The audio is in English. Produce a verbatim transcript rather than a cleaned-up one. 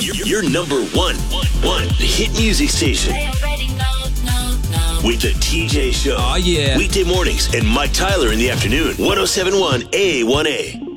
Your number one, one hit music station. With the T J Show. Oh, yeah. Weekday mornings and Mike Tyler in the afternoon. one oh seven point one A one A.